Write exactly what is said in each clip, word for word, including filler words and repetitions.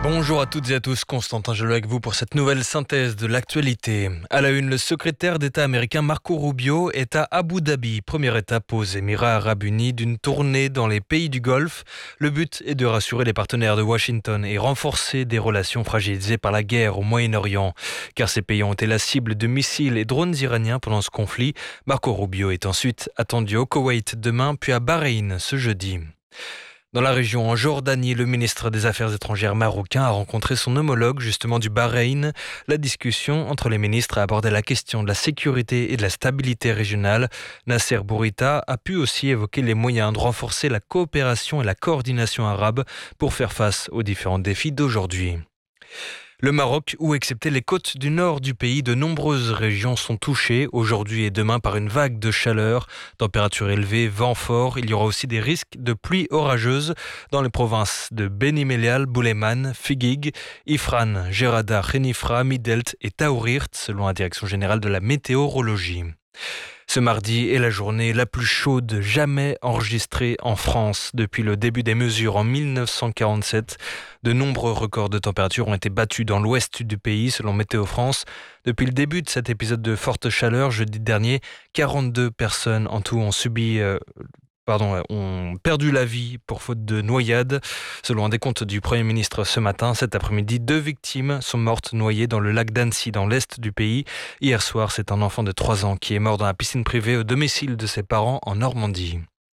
Bonjour à toutes et à tous, Constantin Gelot avec vous pour cette nouvelle synthèse de l'actualité. À la une, le secrétaire d'État américain Marco Rubio est à Abu Dhabi, première étape aux Émirats arabes unis d'une tournée dans les pays du Golfe. Le but est de rassurer les partenaires de Washington et renforcer des relations fragilisées par la guerre au Moyen-Orient. Car ces pays ont été la cible de missiles et drones iraniens pendant ce conflit. Marco Rubio est ensuite attendu au Koweït demain, puis à Bahreïn ce jeudi. Dans la région, en Jordanie, le ministre des Affaires étrangères marocain a rencontré son homologue justement du Bahreïn. La discussion entre les ministres a abordé la question de la sécurité et de la stabilité régionale. Nasser Bourita a pu aussi évoquer les moyens de renforcer la coopération et la coordination arabe pour faire face aux différents défis d'aujourd'hui. Le Maroc, où excepté les côtes du nord du pays, de nombreuses régions sont touchées aujourd'hui et demain par une vague de chaleur. Température élevée, vent fort, il y aura aussi des risques de pluie orageuse dans les provinces de Beni Mellal, Boulemane, Figuig, Ifrane, Gerada, Khenifra, Midelt et Taourirt, selon la Direction générale de la météorologie. Ce mardi est la journée la plus chaude jamais enregistrée en France depuis le début des mesures en mille neuf cent quarante-sept. De nombreux records de température ont été battus dans l'ouest du pays selon Météo France. Depuis le début de cet épisode de forte chaleur, jeudi dernier, quarante-deux personnes en tout ont subi... Euh, Pardon, ont perdu la vie pour faute de noyade. Selon un décompte du Premier ministre ce matin, cet après-midi, deux victimes sont mortes noyées dans le lac d'Annecy, dans l'est du pays. Hier soir, c'est un enfant de trois ans qui est mort dans la piscine privée au domicile de ses parents en Normandie.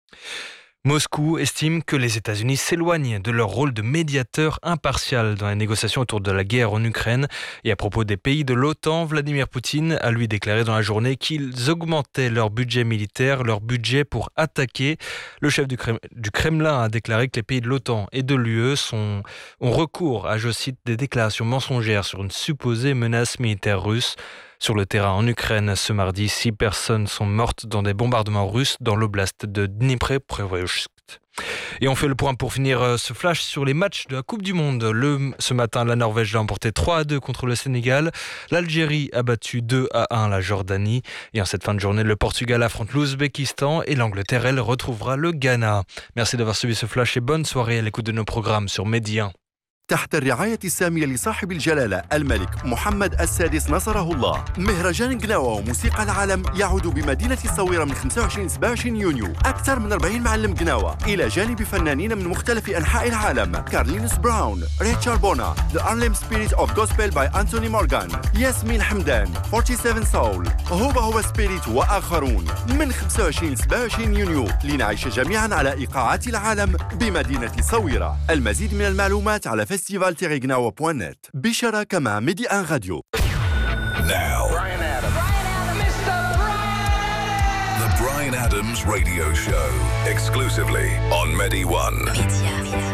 Moscou estime que les États-Unis s'éloignent de leur rôle de médiateur impartial dans les négociations autour de la guerre en Ukraine. Et à propos des pays de l'OTAN, Vladimir Poutine a lui déclaré dans la journée qu'ils augmentaient leur budget militaire, leur budget pour attaquer. Le chef du, Krem- du Kremlin a déclaré que les pays de l'OTAN et de l'U E sont, ont recours à, je cite, des déclarations mensongères sur une supposée menace militaire russe. Sur le terrain en Ukraine, ce mardi, six personnes sont mortes dans des bombardements russes dans l'oblast de Dnipro-Petrovsk. Et on fait le point pour finir ce flash sur les matchs de la Coupe du Monde. Le, ce matin, la Norvège a emporté trois à deux contre le Sénégal. L'Algérie a battu deux à un la Jordanie. Et en cette fin de journée, le Portugal affronte l'Ouzbékistan et l'Angleterre, elle, retrouvera le Ghana. Merci d'avoir suivi ce flash et bonne soirée à l'écoute de nos programmes sur Medi un. تحت الرعاية السامية لصاحب الجلالة الملك محمد السادس نصره الله، مهرجان قناوة وموسيقى العالم يعود بمدينة الصويرة من خمسة وعشرين سبعة وعشرين يونيو. أكثر من أربعين معلم قناوة إلى جانب فنانين من مختلف أنحاء العالم: كارلينوس براون، ريتشارد بونا، The Harlem Spirit of Gospel by Anthony Morgan، ياسمين حمدان، سبعة وأربعين Soul، هوبا هو سبيريت وآخرون. من خمسة وعشرين سبعة وعشرين يونيو لنعيش جميعا على إيقاعات العالم بمدينة الصويرة. المزيد من المعلومات على فيستيفال تيري غناوة دوت نت بشراكة مع ميدي ان راديو. Now, Bryan Adams. Bryan Adams, Mister Bryan. The Bryan Adams Radio Show, exclusively on Medi one.